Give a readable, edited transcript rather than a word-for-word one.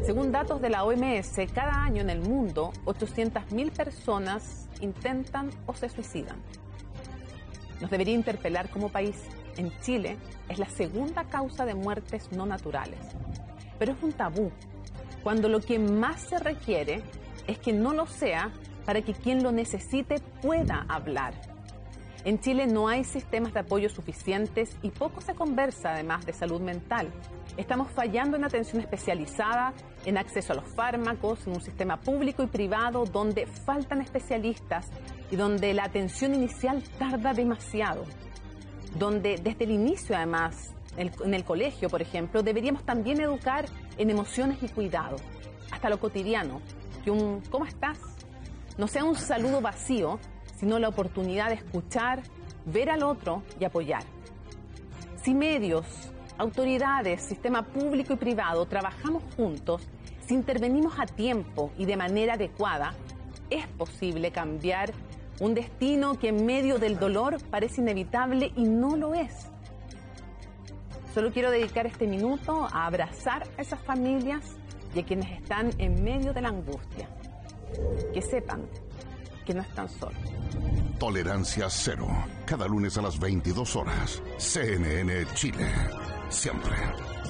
Según datos de la OMS, cada año en el mundo, 800.000 personas intentan o se suicidan. Nos debería interpelar como país. En Chile es la segunda causa de muertes no naturales. Pero es un tabú, cuando lo que más se requiere es que no lo sea para que quien lo necesite pueda hablar. En Chile no hay sistemas de apoyo suficientes y poco se conversa además de salud mental. Estamos fallando en atención especializada, en acceso a los fármacos, en un sistema público y privado donde faltan especialistas y donde la atención inicial tarda demasiado. Donde desde el inicio además, en el colegio por ejemplo, deberíamos también educar en emociones y cuidado, hasta lo cotidiano, que un ¿cómo estás? No sea un saludo vacío, sino la oportunidad de escuchar, ver al otro y apoyar. Si medios, autoridades, sistema público y privado trabajamos juntos, si intervenimos a tiempo y de manera adecuada, es posible cambiar un destino que en medio del dolor parece inevitable y no lo es. Solo quiero dedicar este minuto a abrazar a esas familias y a quienes están en medio de la angustia. Que sepan que no están solos. Tolerancia cero. Cada lunes a las 22 horas. CNN Chile. Siempre.